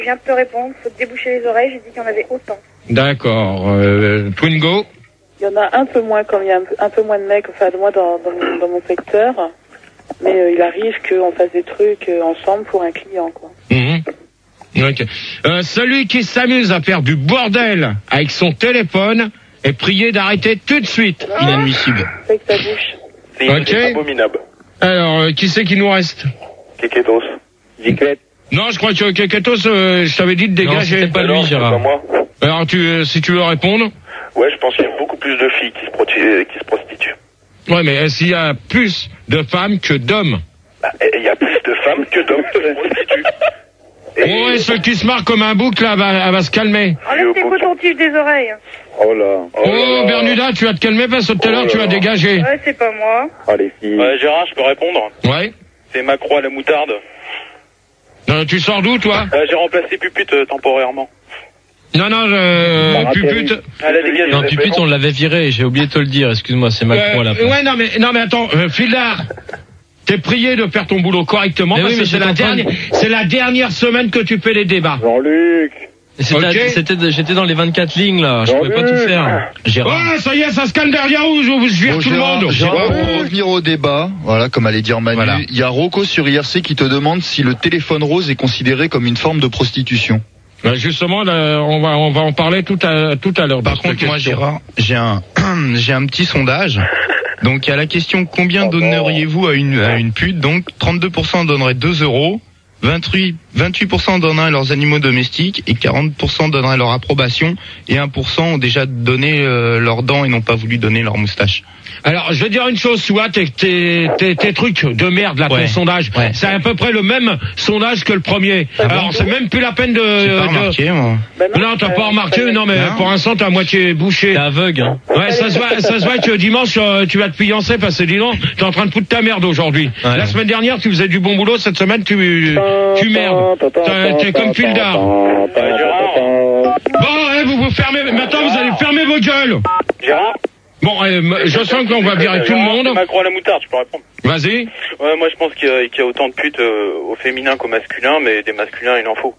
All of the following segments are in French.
Je viens de te répondre, faut te déboucher les oreilles, j'ai dit qu'il y en avait autant. D'accord. Twingo. Il y en a un peu moins quand il y a un peu moins de mecs, enfin de moi dans mon secteur. Mais il arrive qu'on fasse des trucs ensemble pour un client, quoi. Okay. Celui qui s'amuse à faire du bordel avec son téléphone est prié d'arrêter tout de suite. Inadmissible. Avec ta bouche. C'est abominable. Alors, qui c'est qui nous reste? Keketos. Giclette. Non, je crois que Keketos, je t'avais dit de dégager. Non, c'était pas lui, Gérard. C'est pas moi. Alors, si tu veux répondre. Ouais, je pense qu'il y a beaucoup plus de filles qui se prostituent. Ouais, mais s'il y a plus de femmes que d'hommes? Il y a plus de femmes que d'hommes qui se prostituent. Ouais, ceux qui se marrent comme un bouc, là, elle va se calmer. Enlève tes cotons-tifs des oreilles. Oh là. Oh, Bernuda, tu vas te calmer parce que tout à l'heure, tu vas dégager. Ouais, c'est pas moi. Ah, les filles. Gérard, je peux répondre? Ouais. C'est Macro à la moutarde. Tu sors d'où, toi? J'ai remplacé Pupute temporairement. Non, Pupute. Non, Pupute, on l'avait viré, j'ai oublié de te le dire, excuse-moi, c'est Macron à la fin. Ouais, non, mais attends, Fildar, t'es prié de faire ton boulot correctement parce que c'est la dernière semaine que tu fais les débats. Jean-Luc. J'étais dans les 24 lignes, là, je pouvais pas tout faire. Gérard. Ouais, ça y est, ça se calme derrière vous, je vous vire tout le monde. Gérard, pour revenir au débat, voilà, comme allait dire Manu, il y a Rocco sur IRC qui te demande si le téléphone rose est considéré comme une forme de prostitution. Justement, là, on va en parler tout à l'heure. Par contre, moi, Gérard, j'ai un petit sondage. Donc, il y a la question, combien donneriez-vous à une pute? Donc, 32% donneraient 2 euros, 28% donneraient leurs animaux domestiques et 40% donneraient leur approbation et 1% ont déjà donné leurs dents et n'ont pas voulu donner leur moustache. Alors, je vais dire une chose, tu vois, tes trucs de merde, là, ton sondage, c'est à peu près le même sondage que le premier. Alors, c'est même plus la peine de... J'ai pas remarqué, moi. Non, t'as pas remarqué, non, mais pour l'instant, t'as à moitié bouché. T'es aveugle, hein. Ouais, ça se voit que dimanche, tu vas te fiancer parce que dis donc, t'es en train de foutre ta merde aujourd'hui. Ouais. La semaine dernière, tu faisais du bon boulot, cette semaine, tu merdes. T'es comme Fildar. Bon, vous fermez, maintenant, vous allez fermer vos gueules. Gérard? Bon, je sens qu'on va virer tout le monde. Macron à la moutarde, je peux répondre. Vas-y. Ouais, moi je pense qu'il y a autant de putes au féminin qu'au masculin, mais des masculins, il en faut.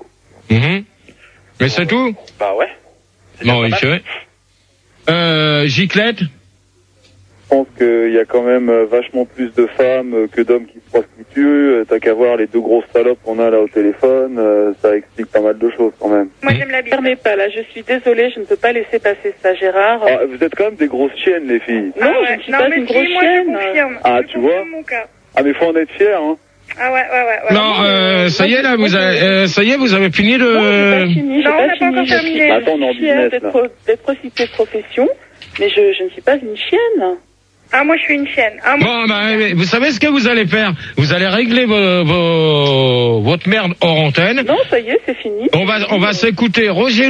Mais c'est tout? Bah ouais. Bon, oui, c'est vrai. Giclette? Je pense qu'il y a quand même vachement plus de femmes que d'hommes qui se prostituent. T'as qu'à voir les deux grosses salopes qu'on a là au téléphone, ça explique pas mal de choses quand même. Moi j'aime la bite. Fermez pas là, je suis désolée, je ne peux pas laisser passer ça, Gérard. Ah, vous êtes quand même des grosses chiennes, les filles. Non, je ne suis pas une grosse chienne. Moi je confirme. Ah, tu vois? Mon cas. Ah, mais faut en être fier, hein. Ah ouais. Non, ça y est là, vous avez fini de... Non, j'ai pas fini, terminé. Attends, on est en business, là. D'être prostituée de profession, mais je ne suis pas une chienne. Ah, moi je suis une chienne. Bon, vous savez ce que vous allez faire? Vous allez régler votre merde hors antenne. Non, ça y est, c'est fini. On va s'écouter Roger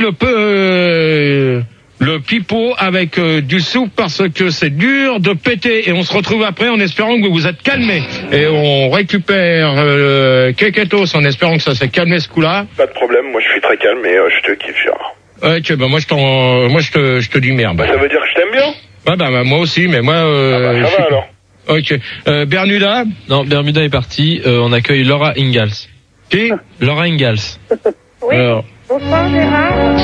le pipeau avec du soupe parce que c'est dur de péter et on se retrouve après en espérant que vous vous êtes calmés et on récupère Keketos en espérant que ça s'est calmé ce coup-là. Pas de problème, moi je suis très calme et je te kiffe, Gérard. Ok, moi je te dis merde. Ça veut dire que je t'aime bien? Ouais, moi aussi, mais moi... ça va alors. Ok. Bermuda? Non, Bermuda est parti. On accueille Laura Ingalls. Qui? Laura Ingalls. Oui. Alors. Bonsoir Gérard.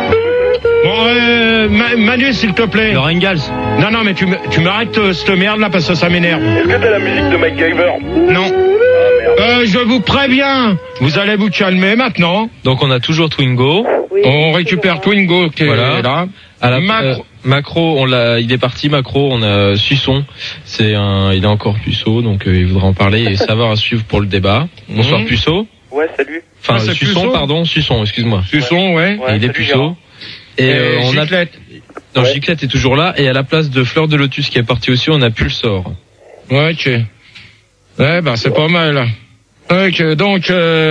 Bon, Manu, s'il te plaît. Laura Ingalls. Non, mais tu m'arrêtes cette merde là parce que ça m'énerve. Est-ce que t'as la musique de MacGyver? Non. Je vous préviens, vous allez vous calmer maintenant. Donc on a toujours Twingo. Oui, on récupère Twingo qui est là. Macro, il est parti. Macro, on a Suçon. Il est encore puceau, donc il voudra en parler et savoir à suivre pour le débat. Bonsoir Puceau. Ouais, salut. Enfin, Suçon, pardon, Suçon, excuse-moi. Suçon, ouais. Il est puceau. Et on a Giclette. Non, Giclette est toujours là et à la place de Fleur de Lotus qui est partie aussi, on a Pulsor. Ouais, ok. Ouais, c'est pas mal. Ok, donc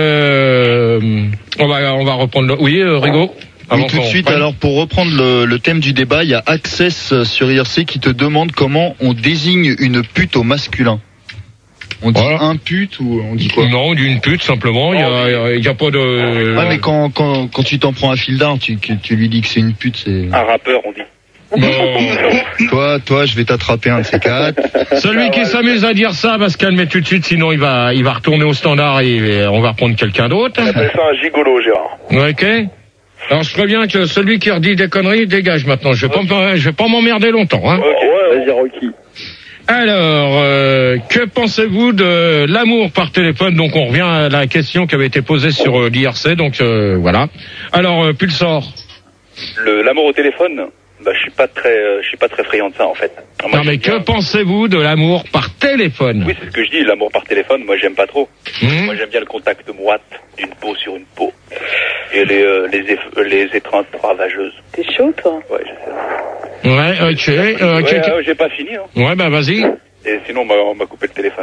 on va reprendre. Oui, Rigaud. Oui, tout de suite. Alors, pour reprendre le thème du débat, il y a Access sur IRC qui te demande comment on désigne une pute au masculin. On dit un pute ou on dit quoi? Non, on dit une pute simplement. Il y a pas de. Ouais, mais quand tu t'en prends à Fildar, tu lui dis que c'est une pute, c'est. Un rappeur, on dit. Bon. Toi, je vais t'attraper un de ces quatre. Celui qui s'amuse à dire ça va se calmer tout de suite, sinon il va retourner au standard et on va reprendre quelqu'un d'autre. On appelle ça un gigolo, Gérard. Ok. Alors je préviens que celui qui redit des conneries dégage maintenant. Je vais pas m'emmerder longtemps. Hein. Ouais, vas-y, Rocky. Alors, que pensez-vous de l'amour par téléphone? Donc on revient à la question qui avait été posée sur l'IRC. Donc voilà. Alors Pulsar. L'amour au téléphone, bah je suis pas très friand de ça en fait. Moi, Non mais que pensez-vous de l'amour par téléphone? Oui, c'est ce que je dis, l'amour par téléphone, moi j'aime pas trop. Moi j'aime bien le contact moite d'une peau sur une peau. Et les étreintes ravageuses. T'es chaud, toi? Ouais, je sais. Ouais, ok. J'ai pas fini, hein. Ouais, bah vas-y. Et sinon, on m'a coupé le téléphone.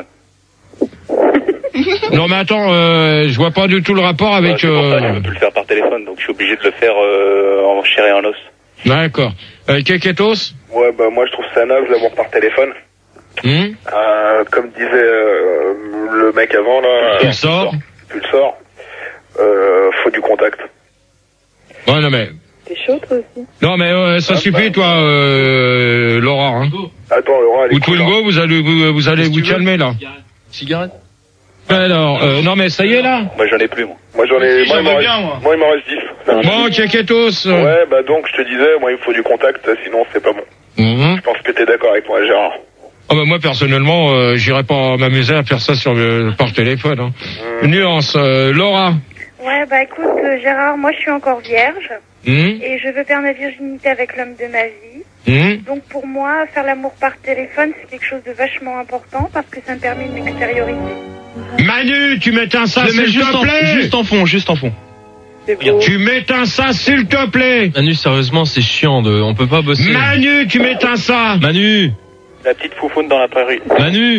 Non mais attends, je vois pas du tout le rapport avec... C'est pour ça que je peux plus le faire par téléphone, donc je suis obligé de le faire en chair et en os. D'accord. Keketos? Ouais, bah moi je trouve ça naze l'amour par téléphone. Comme disait le mec avant là. Pulsar. Faut du contact. Ouais, non mais... T'es chaud, toi aussi? Non mais ça suffit, toi, Laura. Hein. Attends, Laura, elle est Ou Twingo, vous allez vous calmer là. Cigarette? Alors, non mais ça y est là. Moi j'en ai plus, moi. Moi il m'en reste 10. Bon, Keketos. Ouais, bah donc je te disais, moi il me faut du contact, sinon c'est pas bon. Je pense que t'es d'accord avec moi, Gérard. Ah bah moi personnellement, j'irais pas m'amuser à faire ça par téléphone. Hein. Nuance, Laura. Ouais, bah écoute, Gérard, moi je suis encore vierge. Et je veux perdre ma virginité avec l'homme de ma vie. Donc pour moi, faire l'amour par téléphone, c'est quelque chose de vachement important parce que ça me permet de m'extérioriser. Manu, tu m'éteins ça, s'il te plaît. Juste en fond. Tu m'éteins ça, s'il te plaît. Manu, sérieusement, c'est chiant on peut pas bosser. Manu, tu m'éteins ça. Manu. La petite foufoune dans la prairie. Manu.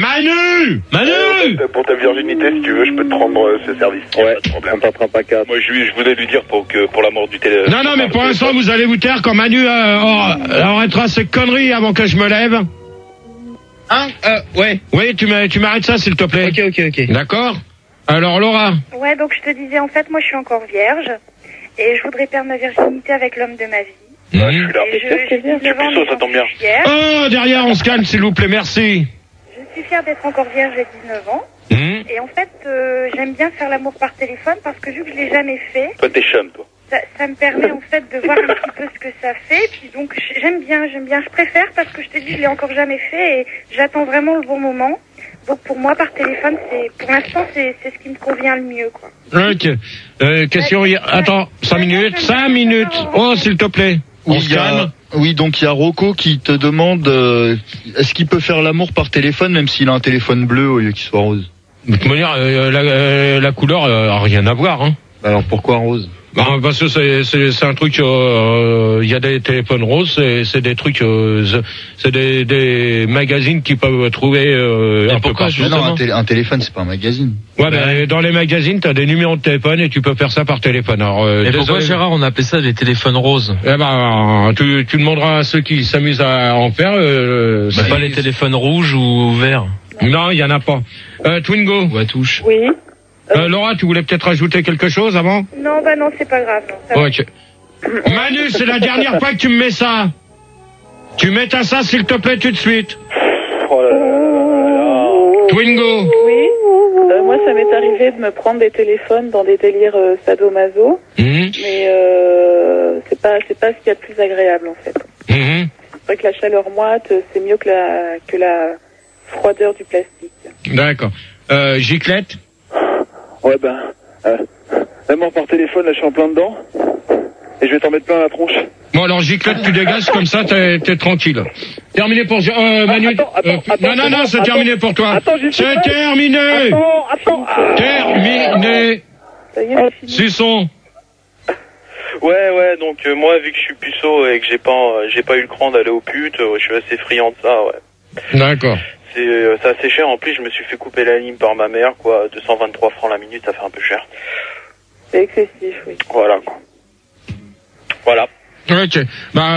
Pour ta virginité, si tu veux, je peux te prendre ce service. Ouais, on t'attrape pas quatre. Moi, je voulais lui dire pour la mort du téléphone. Non, mais pour l'instant, vous allez vous taire quand Manu arrêtera ces conneries avant que je me lève. Hein? Ouais. Oui, tu m'arrêtes ça, s'il te plaît. Ok. D'accord. Alors, Laura. Ouais, donc je te disais, en fait, moi je suis encore vierge et je voudrais perdre ma virginité avec l'homme de ma vie. Je suis là. J'ai 19 ans, ça tombe bien. Oh, derrière, on se calme, s'il vous plaît, merci. Je suis fière d'être encore vierge, j'ai 19 ans. Et en fait, j'aime bien faire l'amour par téléphone parce que vu que je l'ai jamais fait... Toi, t'es chum, toi. Ça me permet en fait de voir un petit peu ce que ça fait. Puis donc, j'aime bien. Je préfère parce que je te dis, je l'ai encore jamais fait et j'attends vraiment le bon moment. Donc pour moi, par téléphone, pour l'instant, c'est ce qui me convient le mieux, quoi. Ok. Question, attends, 5 minutes. 5 minutes. Oh, s'il te plaît. On se calme. Oui, donc il y a Rocco qui te demande est-ce qu'il peut faire l'amour par téléphone même s'il a un téléphone bleu au lieu qu'il soit rose. De toute manière, la couleur a rien à voir. Hein. Alors pourquoi rose? Parce que c'est un truc. Il y a des téléphones roses, c'est des trucs, c'est des magazines qui peuvent trouver un peu partout. Mais non, un téléphone c'est pas un magazine. Ouais, mais dans les magazines, t'as des numéros de téléphone et tu peux faire ça par téléphone. Alors, mais pourquoi, Gérard, on appelle ça des téléphones roses? Eh ben, tu demanderas à ceux qui s'amusent à en faire. C'est pas les téléphones rouges ou verts? Non, il y en a pas. Twingo. Ou à touche. Oui. Laura, tu voulais peut-être ajouter quelque chose avant? Non, bah non, c'est pas grave. Non, ok. Manu, c'est la dernière fois que tu me mets ça. Tu mets ça, s'il te plaît, tout de suite. Oh là là. Twingo. Oui. Moi, ça m'est arrivé de me prendre des téléphones dans des délires sadomaso. Mais c'est pas ce qu'il y a de plus agréable, en fait. C'est vrai que la chaleur moite, c'est mieux que la froideur du plastique. D'accord. Giclette? Ouais, l'amour par téléphone, là, je suis en plein dedans. Et je vais t'en mettre plein la tronche. Bon, alors, Giclette, tu dégages, comme ça, t'es tranquille. Terminé pour... Manu... Attends, non, c'est terminé pour toi. C'est terminé. Attends. Terminé. Ça y est, c'est fini. Suçon. Ouais, donc moi, vu que je suis puceau et que j'ai pas eu le cran d'aller aux putes, je suis assez friand de ça, ouais. D'accord. C'est assez cher. En plus, je me suis fait couper la ligne par ma mère, quoi. 223 francs la minute, ça fait un peu cher. C'est excessif, oui. Voilà, quoi. Voilà. Ok.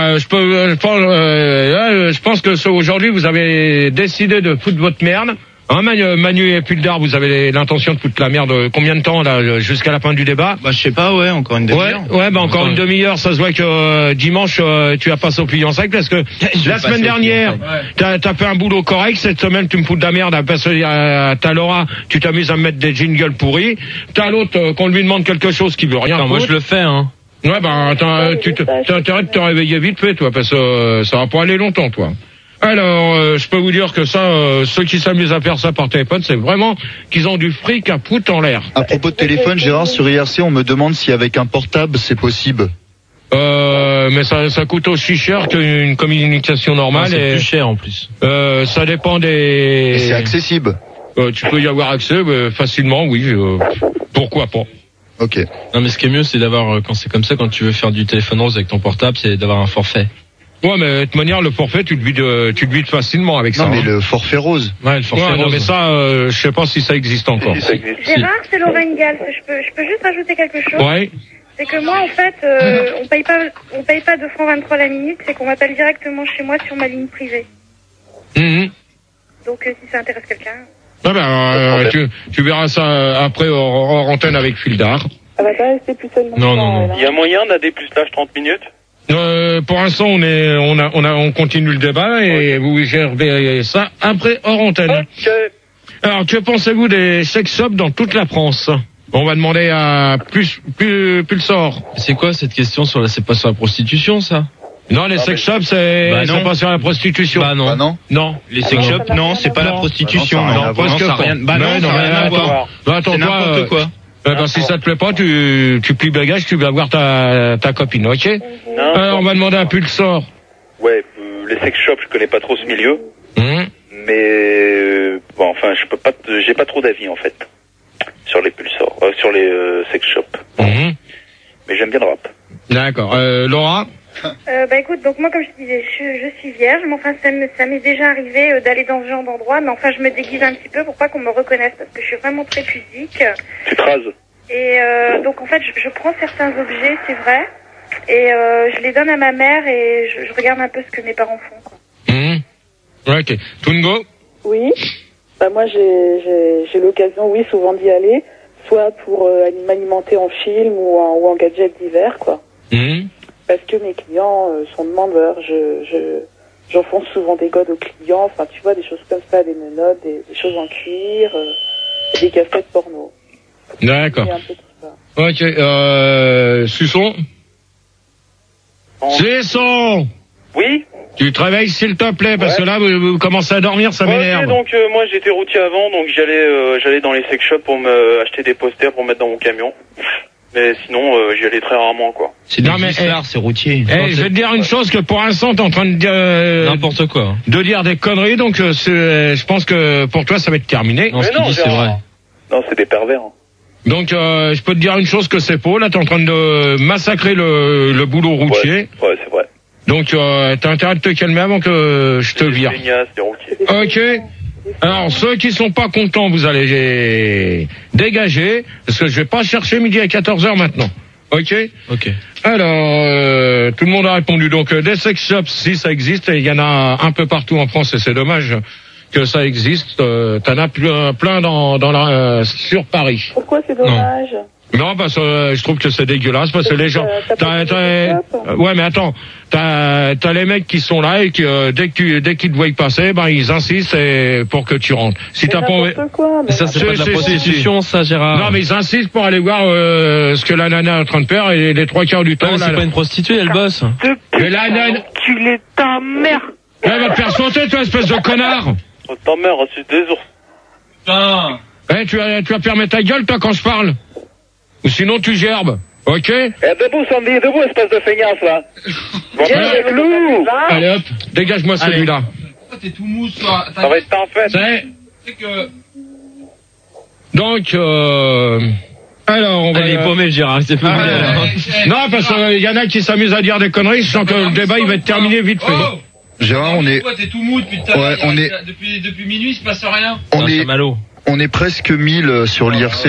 Je pense que aujourd'hui, vous avez décidé de foutre votre merde. Hein, Manu et Puldar, vous avez l'intention de foutre la merde combien de temps là jusqu'à la fin du débat? Bah je sais pas, ouais, encore une demi-heure. Ouais, bah encore une demi-heure. Ça se voit que dimanche tu vas passer au pliant sec parce que la semaine dernière t'as fait un boulot correct. Cette semaine tu me fous de la merde parce que t'as Laura, tu t'amuses à me mettre des jingles pourris. T'as l'autre qu'on lui demande quelque chose qui veut rien. Non, moi je le fais, hein. Ouais, bah t'as intérêt de te réveiller vite fait, toi, parce que ça va pas aller longtemps, toi. Alors, je peux vous dire que ça, ceux qui s'amusent à faire ça par téléphone, c'est vraiment qu'ils ont du fric à foutre en l'air. À propos de téléphone, Gérard, sur IRC, on me demande si avec un portable, c'est possible. Mais ça coûte aussi cher qu'une communication normale. C'est plus cher en plus. Ça dépend des... Et c'est accessible. Tu peux y avoir accès facilement, oui. Pourquoi pas. Ok. Non, mais ce qui est mieux, c'est d'avoir, quand c'est comme ça, quand tu veux faire du téléphone rose avec ton portable, c'est d'avoir un forfait. Ouais, mais de toute manière, le forfait, tu le vides facilement avec ça. Non, mais le forfait rose. Ouais, le forfait rose. Non, mais ça, je sais pas si ça existe encore. Gérard, c'est Lorraine Gall. Je peux juste ajouter quelque chose? Ouais. C'est que moi, en fait, on paye pas 2 francs 23 la minute, c'est qu'on m'appelle directement chez moi sur ma ligne privée. Donc, si ça intéresse quelqu'un. Ah ben, tu verras ça après hors antenne avec Fildar. Elle va pas rester plus seulement. Non. Il y a moyen d'un dépucelage 30 minutes? Pour l'instant, on continue le débat et vous gérez ça après hors antenne. Ok. Alors, que pensez-vous des sex shops dans toute la France? On va demander à Pulsar. C'est quoi cette question c'est pas sur la prostitution, ça? Non, les sex shops, c'est pas sur la prostitution. Bah non. Bah non. Non. Les sex shops, non, c'est pas la prostitution. Bah non, ça n'a rien. Bah non, ça n'a rien à voir. Attends, c'est n'importe quoi. Si ça te plaît pas, tu plies bagage, tu vas voir ta copine, ok? Non. Alors, on va demander à Pulsar. Ouais, les sex shops, je connais pas trop ce milieu. Mais bon, enfin, j'ai pas trop d'avis en fait sur les Pulsars, sur les sex shops. Mais j'aime bien le rap. D'accord. Laura? Bah écoute, donc moi comme je disais, je suis vierge, mais enfin ça m'est déjà arrivé d'aller dans ce genre d'endroit, mais enfin je me déguise un petit peu pour pas qu'on me reconnaisse parce que je suis vraiment très pudique. Tu te rases? Et donc en fait je prends certains objets, c'est vrai, et je les donne à ma mère et je regarde un peu ce que mes parents font, quoi. Ok. Tungo? Oui. Bah moi j'ai l'occasion, oui, souvent d'y aller, soit pour m'alimenter en film ou en gadget divers, quoi. Parce que mes clients sont demandeurs, j'enfonce souvent des godes aux clients, enfin tu vois, des choses comme ça, des menottes, des choses en cuir, des cassettes porno. D'accord. Ok, Susson? Susson! Oui? Tu te réveilles s'il te plaît, parce que là, vous commencez à dormir, ça m'énerve. Ok, donc moi j'étais routier avant, donc j'allais dans les sex shops pour me acheter des posters pour mettre dans mon camion. Mais sinon, j'y allais très rarement, quoi. C'est c'est routier. Je vais te dire une chose, que pour l'instant, t'es en train de dire... n'importe quoi. De dire des conneries, donc je pense que pour toi, ça va être terminé. Non, ce qu'il dit, c'est vrai. Non, c'est des pervers. Hein. Donc, je peux te dire une chose que c'est faux. Là, t'es en train de massacrer le boulot routier. Ouais, c'est vrai. Donc, t'as intérêt de te calmer avant que je te vire. Ok. Alors, ceux qui sont pas contents, vous allez dégager, parce que je vais pas chercher midi à 14h maintenant. Ok? Ok. Alors, tout le monde a répondu. Donc, des sex shops, si ça existe, et il y en a un peu partout en France, et c'est dommage que ça existe. T'en as plein sur Paris. Pourquoi c'est dommage? Non, parce que je trouve que c'est dégueulasse, parce que les gens... Ouais, mais attends, t'as les mecs qui sont là et qui, dès qu'ils te voient passer, ils insistent pour que tu rentres. Si t'as pas... Mais ça, c'est pas de la prostitution, ça, Gérard. Non, mais ils insistent pour aller voir ce que la nana est en train de faire, et les 3/4 du temps... Ouais, c'est pas une prostituée, elle bosse. Mais la nana... Tu l'es ta mère. Elle va te faire sauter, toi, espèce de connard. Ta mère, c'est des ours. Putain. Tu vas fermer ta gueule, toi, quand je parle. Ou sinon tu gerbes, ok? Debout, Sandy, debout, espèce de feignasse, là. Viens avec nous. Allez hop, dégage-moi celui-là. Pourquoi t'es tout mou, toi? Ça va être parfait. C'est que... Donc, alors, on va... Allez, paumé, Gérard, c'est pas Non, parce qu'il y en a qui s'amusent à dire des conneries, je sens que le débat, il va être terminé vite fait. Gérard, on est... Pourquoi t'es tout mou depuis on est... depuis minuit, il se passe rien. On est presque 1000 sur l'IRC.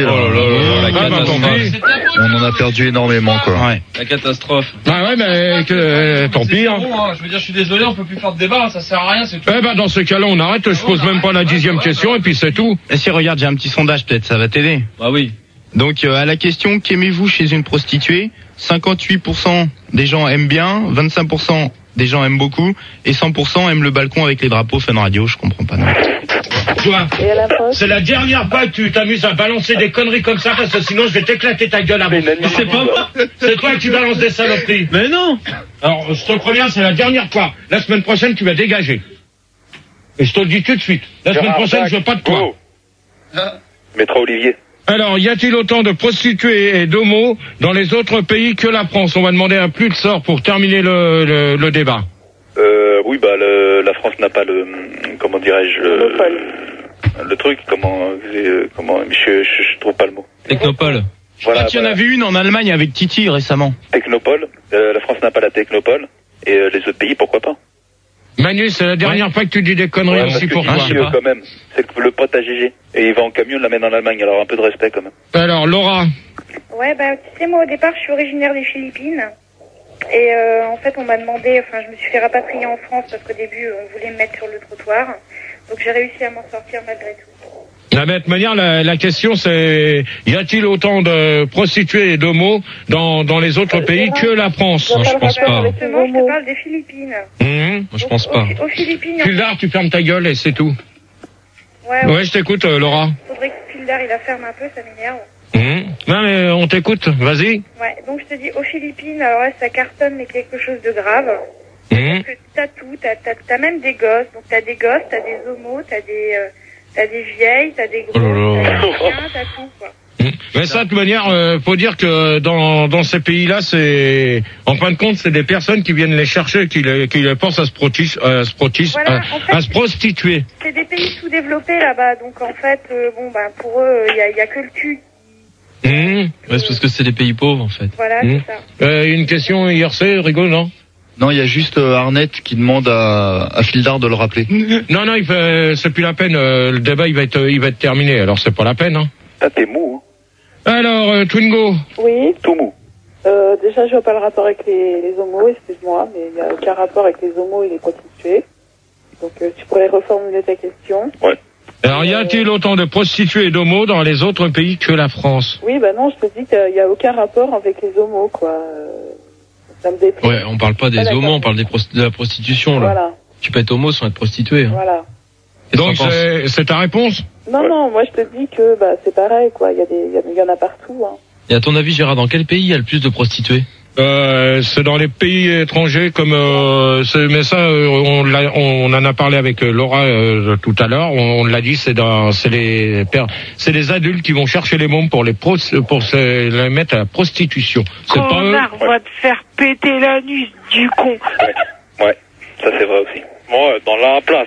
On en a perdu énormément, quoi. Ouais. La catastrophe. Ah ouais, mais tant pis. Hein. Je veux dire, je suis désolé, on peut plus faire de débat, ça sert à rien, c'est tout. Eh ben, dans ce cas-là, on arrête, je pose même pas la 10e question et puis c'est tout. Et si, regarde, j'ai un petit sondage, peut-être, ça va t'aider. Bah oui. Donc, à la question, qu'aimez-vous chez une prostituée? 58% des gens aiment bien, 25% des gens aiment beaucoup, et 100% aiment le balcon avec les drapeaux Fun Radio, je comprends pas. Non. Toi, c'est la dernière fois que tu t'amuses à balancer des conneries comme ça, parce que sinon je vais t'éclater ta gueule avant. Mais c'est pas moi. C'est toi qui balances des saloperies. Mais non. Alors, je te préviens, c'est la dernière fois. La semaine prochaine, tu vas dégager. Et je te le dis tout de suite. La semaine prochaine, je veux pas de toi. Maître Olivier. Alors, y a-t-il autant de prostituées et d'homos dans les autres pays que la France? On va demander un plus de sort pour terminer le débat. Oui, bah la France n'a pas le, comment dirais-je, le truc, comment, je trouve pas le mot. Technopole. Voilà. Tu en as vu une en Allemagne avec Titi récemment. Technopole. La France n'a pas la Technopole et les autres pays, pourquoi pas? Manu, c'est la dernière fois que tu dis des conneries aussi pour toi. Quand même. C'est le pote à GG. Et il va en camion, il l'amène en Allemagne, alors un peu de respect quand même. Alors, Laura. Ouais, bah, tu sais, moi, au départ, je suis originaire des Philippines. Et en fait, on m'a demandé, je me suis fait rapatrier en France parce qu'au début, on voulait me mettre sur le trottoir. Donc, j'ai réussi à m'en sortir malgré tout. De toute manière, la question c'est, y a-t-il autant de prostituées et d'homos dans les autres pays que la France? Non, je pense pas. Justement, je te parle des Philippines. Moi, je pense pas. Aux Philippines. Pildar, tu fermes ta gueule et c'est tout. Ouais, je t'écoute, Laura. Faudrait que Pildar, il la ferme un peu, ça m'énerve. Non, mais on t'écoute, vas-y. Ouais, donc je te dis, aux Philippines, alors là, ça cartonne, mais quelque chose de grave. Parce que t'as tout, t'as même des gosses. Donc t'as des gosses, t'as des homos, t'as des vieilles, t'as des gros, t'as des chiens, t'as tout, quoi. Mais ça, de toute manière, faut dire que dans ces pays-là, c'est, en fin de compte, c'est des personnes qui viennent les chercher, qui les forcent à se prostituer. C'est des pays sous-développés là-bas, donc en fait, pour eux, il y a que le cul. Ouais, c'est parce que c'est des pays pauvres, en fait. Voilà, c'est ça. Une question IRC, rigole, non? Non, il y a juste Arnett qui demande à Fildar de le rappeler. Non, c'est plus la peine. Le débat, il va être terminé. Alors, c'est pas la peine, hein. Ah, t'es mou, hein. Alors, Twingo. Oui. Tout mou. Déjà, je vois pas le rapport avec les homos, excuse-moi, mais il n'y a aucun rapport avec les homos et les prostituées. Donc, tu pourrais reformuler ta question. Ouais. Alors, y a-t-il autant de prostituées et d'homos dans les autres pays que la France? Oui, non, je te dis qu'il n'y a aucun rapport avec les homos, quoi. Ça me déprime. Ouais, on parle pas des homos, on parle de la prostitution, là. Voilà. Tu peux être homo sans être prostitué. Hein. Voilà. Et donc, c'est ta réponse? Non, moi je te dis que c'est pareil, quoi. Il y en a partout, hein. Et à ton avis, Gérard, dans quel pays il y a le plus de prostituées? C'est dans les pays étrangers comme mais ça on en a parlé avec Laura tout à l'heure, on l'a dit, c'est les adultes qui vont chercher les mômes pour les mettre à la prostitution. C'est pas eux. Va te faire péter l'anus du con. Ouais, ça c'est vrai aussi. Moi, dans la place.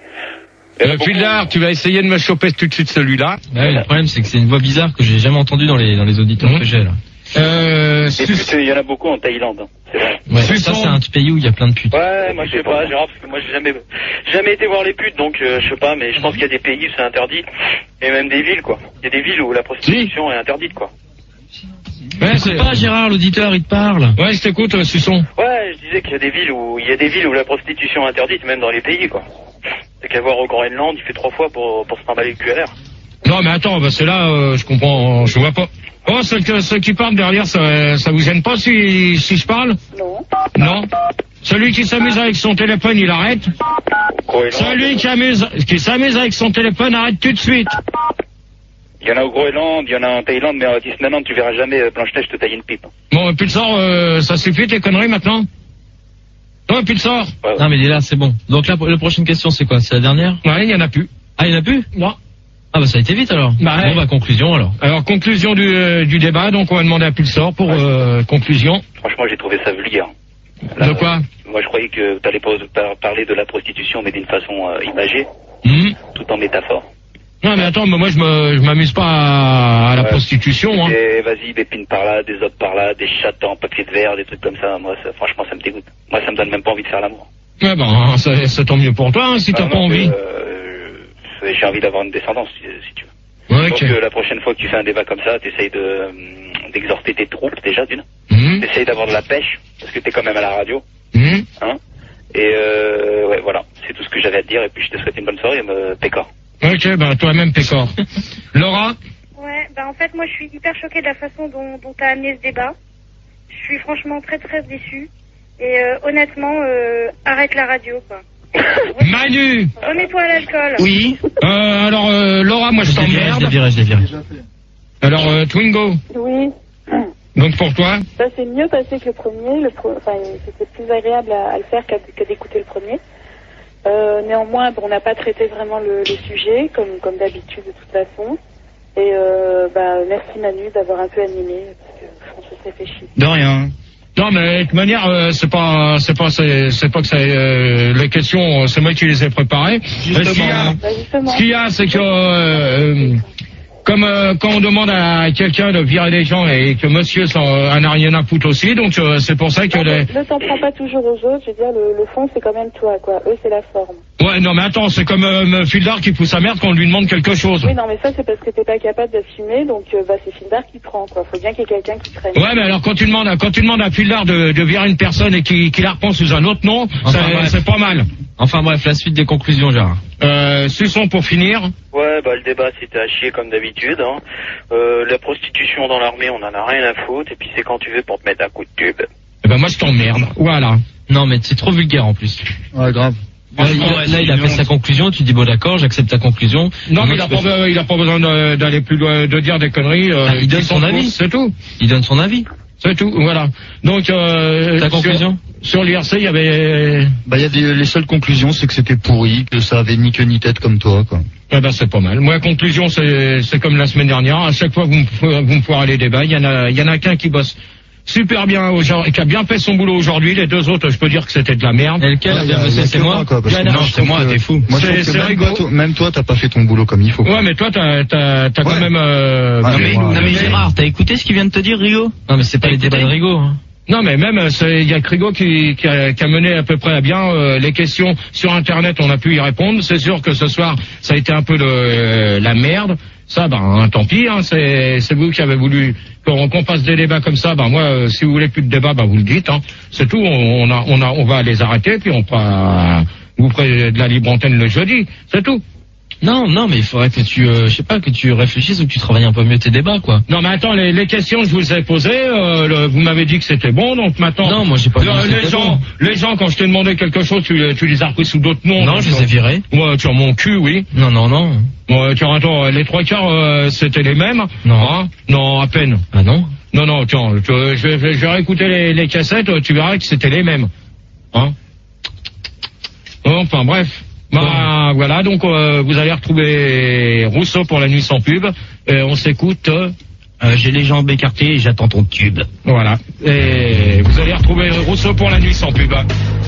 Fildar, tu vas essayer de me choper tout de suite celui-là. Ouais, le problème c'est que c'est une voix bizarre que j'ai jamais entendue dans les auditeurs que j'ai là. Il y en a beaucoup en Thaïlande, c'est vrai. Ouais, ça c'est un pays où il y a plein de putes. Ouais, moi je sais pas, Gérard, parce que moi j'ai jamais été voir les putes, donc je sais pas, mais je pense qu'il y a des pays où c'est interdit, et même des villes, quoi. Il y a des villes où la prostitution est interdite, quoi. Ouais, c'est pas Gérard, l'auditeur, il te parle. Ouais, je t'écoute, Suçon. Ouais, je disais qu'il y a des villes où la prostitution est interdite, même dans les pays, quoi. T'as qu'à voir au Groenland, il fait 3 fois pour se trimballer le cul à l'air. Non, mais attends, c'est là, je comprends, je vois pas. Oh, ceux qui parlent derrière, ça vous gêne pas si je parle? Non. Celui qui s'amuse avec son téléphone, il arrête. Celui qui s'amuse avec son téléphone, arrête tout de suite. Il y en a au Groenland, il y en a en Thaïlande, mais à Disneyland, tu verras jamais Blanche-Neige te tailler une pipe. Bon, puis le sort, ça suffit tes conneries maintenant? Non, puis le sort. Ouais. Non, mais il est là, c'est bon. Donc la prochaine question, c'est quoi? C'est la dernière? Ouais, il y en a plus. Ah, il y en a plus? Non. Ah ça a été vite alors. Conclusion alors. Alors conclusion du débat, donc on va demander à Pulsar pour conclusion. Franchement, j'ai trouvé ça vulgaire. Là, de quoi? Moi je croyais que t'allais pas parler de la prostitution, mais d'une façon imagée, tout en métaphore. Non mais attends, moi je m'amuse pas à la prostitution. Hein. Vas-y, des pines par là, des autres par là, des chattes en papier de verre, des trucs comme ça. Moi franchement ça me dégoûte. Moi ça me donne même pas envie de faire l'amour. Ouais c'est tant mieux pour toi, hein, si t'as pas envie. J'ai envie d'avoir une descendance, si tu veux. Ouais, Donc la prochaine fois que tu fais un débat comme ça, t'essayes d'exhorter tes troupes déjà d'une. T'essayes d'avoir de la pêche parce que t'es quand même à la radio. Hein. Et ouais, voilà, c'est tout ce que j'avais à te dire. Et puis je te souhaite une bonne soirée, Pécor. Ok, bah toi-même Pécor. Laura? Ouais, bah en fait moi je suis hyper choquée de la façon dont t'as amené ce débat. Je suis franchement très très déçue. Et honnêtement, arrête la radio quoi. Manu! Remets-toi à l'alcool. Oui. Alors Laura, moi je t'emmerde. Je l'ai viré. Alors Twingo. Oui. Donc pour toi? Ça s'est mieux passé que le premier. Enfin, c'était plus agréable à le faire qu'à d'écouter le premier. Néanmoins, on n'a pas traité vraiment le sujet comme d'habitude de toute façon. Et merci Manu d'avoir un peu animé parce que François s'est fait chier. De rien. Non mais de toute manière c'est pas que c'est les questions, c'est moi qui les ai préparées. Ce qu'il y a c'est que comme quand on demande à quelqu'un de virer des gens et que monsieur en a rien à foutre aussi, donc c'est pour ça que Ne t'en prends pas toujours aux autres, je veux dire le fond c'est quand même toi quoi, eux c'est la forme. Ouais non mais attends, c'est comme Fildar qui pousse sa merde quand on lui demande quelque chose. Oui non mais ça c'est parce que t'es pas capable d'assumer, donc c'est Fildar qui prend quoi, faut bien qu'il y ait quelqu'un qui prenne. Ouais mais alors quand tu demandes à Fildar de virer une personne et qui la reprend sous un autre nom, c'est pas mal. Enfin bref, la suite des conclusions, Gérard. Suçon pour finir. Ouais, bah le débat c'était à chier comme d'habitude. Hein. La prostitution dans l'armée, on en a rien à foutre. Et puis c'est quand tu veux pour te mettre un coup de tube. Eh ben moi je t'emmerde. Voilà. Non mais c'est trop vulgaire en plus. Ouais, grave. Là, il a fait sa conclusion, tu dis bon d'accord, j'accepte ta conclusion. Non mais il a pas besoin d'aller plus loin, de dire des conneries. Il donne son avis, c'est tout. Il donne son avis. C'est tout, voilà. Donc ta conclusion sur l'IRC, il y avait les seules conclusions, c'est que c'était pourri, que ça avait ni queue ni tête comme toi, quoi. Eh ben c'est pas mal. Moi, conclusion, c'est comme la semaine dernière. À chaque fois que vous me foirez les débats, il y en a qu'un qui bosse super bien aujourd'hui, qui a bien fait son boulot aujourd'hui. Les deux autres, je peux dire que c'était de la merde. Et lequel c'est moi. Non, c'est moi, t'es fou. Moi, c'est rigolo. Même toi, t'as pas fait ton boulot comme il faut. Ouais, mais toi, t'as quand même. Non mais Gérard, t'as écouté ce qu'il vient de te dire, Rigo? Non mais c'est pas les débats de Rigo. Hein. Non mais même il y a Crigo qui a mené à peu près à bien les questions sur internet, on a pu y répondre. C'est sûr que ce soir ça a été un peu la merde. Ça tant pis, hein, c'est vous qui avez voulu qu'on fasse des débats comme ça. Moi si vous voulez plus de débats, vous le dites, hein. C'est tout, on va les arrêter puis vous ferez de la libre antenne le jeudi, c'est tout. Non, mais il faudrait que tu réfléchisses ou que tu travailles un peu mieux tes débats, quoi. Non, mais attends, les questions que je vous ai posées, vous m'avez dit que c'était bon, donc maintenant. Non, moi j'ai pas dit les gens, quand je t'ai demandé quelque chose, tu les as repris sous d'autres noms. Non, je les ai virés. Ouais, sur mon cul, oui. Non. Ouais, tiens, attends, les trois quarts, c'était les mêmes. Non. Hein? Non, à peine. Ah non? Non, tiens, je vais réécouter les cassettes, tu verras que c'était les mêmes. Hein? Enfin, bref. Voilà, donc vous allez retrouver Rousseau pour la nuit sans pub. On s'écoute. J'ai les jambes écartées et j'attends ton tube. Voilà. Et vous allez retrouver Rousseau pour la nuit sans pub.